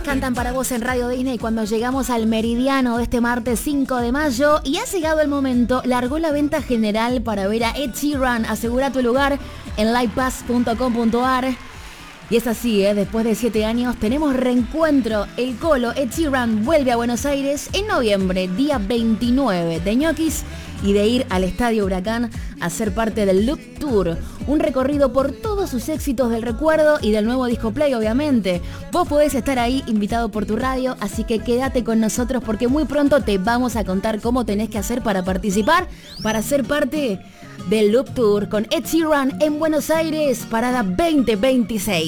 cantan para vos en Radio Disney cuando llegamos al meridiano de este martes 5 de mayo y ha llegado el momento. Largó la venta general para ver a Ed Sheeran. Asegura tu lugar en livepass.com.ar. Y es así, después de 7 años tenemos reencuentro. El Colo Ed Sheeran vuelve a Buenos Aires en noviembre, día 29, de ñoquis y de ir al Estadio Huracán a ser parte del Loop Tour, un recorrido por todos sus éxitos del recuerdo y del nuevo disco Play, obviamente. Vos podés estar ahí invitado por tu radio, así que quédate con nosotros porque muy pronto te vamos a contar cómo tenés que hacer para participar, para ser parte del Loop Tour con Ed Sheeran en Buenos Aires, parada 2026.